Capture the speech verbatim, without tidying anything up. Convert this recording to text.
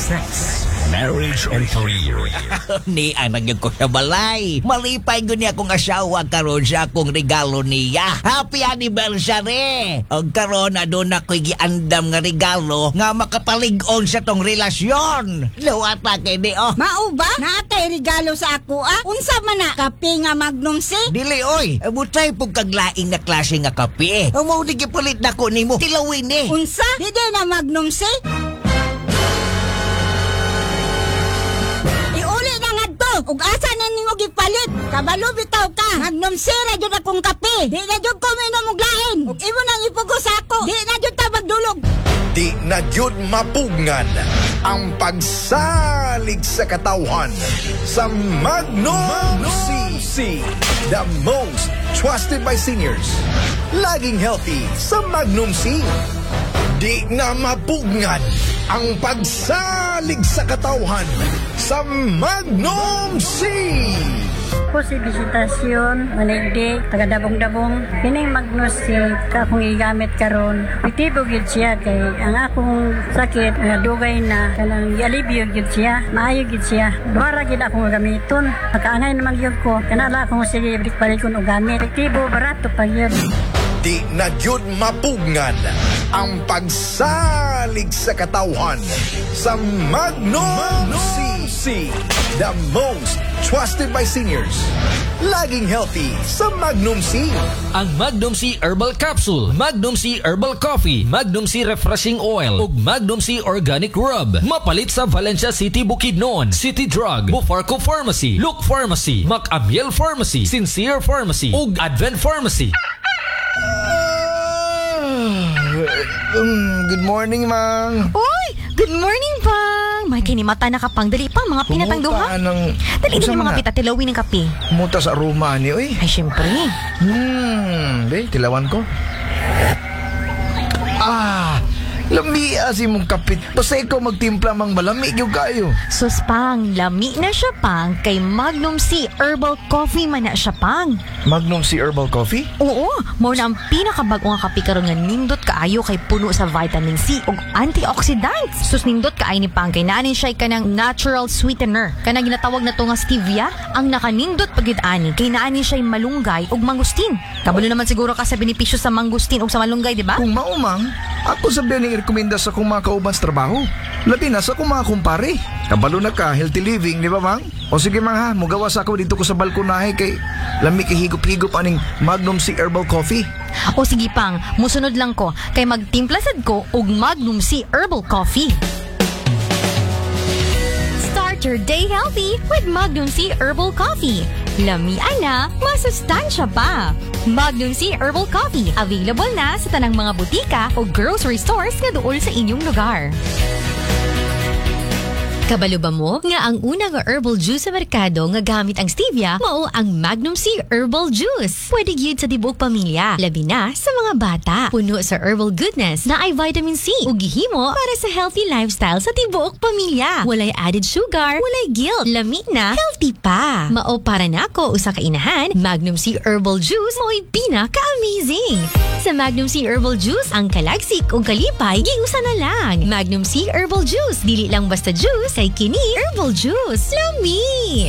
sex, marriage, and career. Ni anang yung ko sa balay. Malipay ko niya kung asawa karon sa akong regalo niya. Happy anniversary! Og karon na doon ako'y giandam nga regalo nga makapalig-on sa tong relasyon. Luwata kay di oh. Mao ba? Natay regalo sa ako ah? Unsa man na? Kape nga Magnum C? Dili oy, butay pug kaglaing na klase nga kape. Ang mao di gipulit nako nimo. Tilawin ni. Unsa? Dili na Magnum C? Iuli na nga to. Ug asa na ninyo gipalit? Kabalo bitaw ka. Magnum C ra jud akong kape. Di na jud ko minom og lain. Ug imo nang ipugos ako. Di na jud ta magdulog. Di na jud mapugngan ang pagsalig sa katawhan sa Magnum C. The most trusted by seniors. Laging healthy sa Magnum C. Di na mapugngan ang pagsalig sa katawhan sa Magnum C. Ako si Bisitasyon, manigdik, taga-dabong-dabong. Kining magnosi ka akong igamit karon. Pitibo gid siya kay ang akong sakit nga dugay na kanang alibyo gid siya, maayo gid siya. Bara gid akong gamiton. Nakaangay naman gyud ko, kanala akong sige balik-balikon og gamit. Pitibo barato pa gyud. Di na jud mapugngan ang pagsalig sa katawhan sa Magnum C. The most trusted by seniors. Laging healthy sa Magnum C. Ang Magnum C Herbal Capsule, Magnum C Herbal Coffee, Magnum C Refreshing Oil, ug Magnum C Organic Rub. Mapalit sa Valencia City, Bukidnon, City Drug, Bufarco Pharmacy, Look Pharmacy, Macamiel Pharmacy, Sincere Pharmacy, ug Advent Pharmacy. Um, good morning, Mang. Uy! Good morning, Pang! May kinimata na kapang. Dali pa, mga pinatang duha. Ng... Dali din yung mga pitatilawin ng kape. Muta sa aroma ni, oy. Ay, syempre. Hmm, di, tilawan ko. Ah, lami asi mong kapit. Basta ikaw magtimpla mang malami yung kayo. Sus, Pang, lami na siya, Pang. Kay Magnum C Herbal Coffee man na siya, Pang. Magnum C Herbal Coffee? Oo, mo na ang pinakabago nga kape karon nga nindot kaayo kay puno sa vitamin C ug antioxidants. Sus nindot kaay ni Pang kay naanin siya kanang natural sweetener. Kanang ginatawag na to nga stevia, ang nakanindot pagid ani kay naanin siya malunggay ug mangustin. Kabalo naman siguro ka sa benepisyo sa mangustin ug sa malunggay, di ba? Kung maumang, ako sabihan ni rekomenda sa kung mga kauban sa trabaho. Labi na sa kung mga kumpare. Kabalo na ka, healthy living, di ba, Mang? O sige, Mang, ha, mugawas ako dito ko sa balkonahe kay lami kay higop-higop aning Magnum C Herbal Coffee. O sige, Pang, musunod lang ko kay magtimpla sad ko og Magnum C Herbal Coffee. Start your day healthy with Magnum C Herbal Coffee. Lami ana, masustansya pa. Magnum C Herbal Coffee, available na sa tanang mga butika o grocery stores nga duol sa inyong lugar. Kabalo ba mo nga ang una nga herbal juice sa merkado nga gamit ang stevia mao ang Magnum C Herbal Juice. Pwede gyud sa tibuok pamilya, labi na sa mga bata. Puno sa herbal goodness na ay vitamin C ug gihimo para sa healthy lifestyle sa tibuok pamilya. Walay added sugar, walay guilt, lami na, healthy pa. Mao para nako usa ka inahan, Magnum C Herbal Juice mo'y pinaka-amazing. Sa Magnum C Herbal Juice, ang kalagsik ug kalipay giusa na lang. Magnum C Herbal Juice, dili lang basta juice, kay kini herbal juice. Lami!